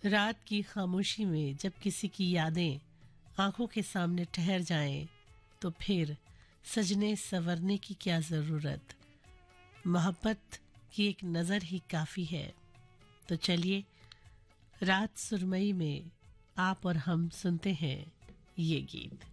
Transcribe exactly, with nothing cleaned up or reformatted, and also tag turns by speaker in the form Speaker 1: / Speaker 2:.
Speaker 1: रात की खामोशी में जब किसी की यादें आंखों के सामने ठहर जाएं, तो फिर सजने संवरने की क्या ज़रूरत, मोहब्बत की एक नज़र ही काफ़ी है। तो चलिए रात सुरमई में आप और हम सुनते हैं ये गीत।